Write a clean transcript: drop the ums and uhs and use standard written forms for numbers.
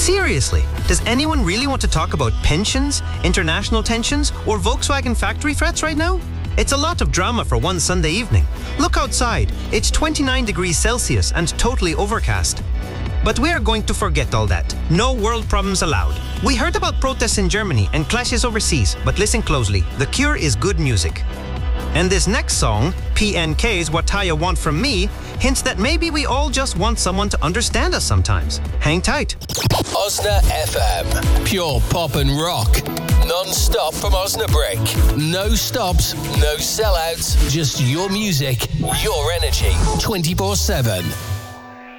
Seriously, does anyone really want to talk about pensions, international tensions, or Volkswagen factory threats right now? It's a lot of drama for one Sunday evening. Look outside. It's 29 degrees Celsius and totally overcast. But we are going to forget all that. No world problems allowed. We heard about protests in Germany and clashes overseas, but listen closely. The Cure is good music. And this next song, PNK's What Taya Want From Me, hints that maybe we all just want someone to understand us sometimes. Hang tight. Osna FM. Pure pop and rock. Non-stop from Osnabrück. No stops, no sellouts, just your music, your energy, 24/7.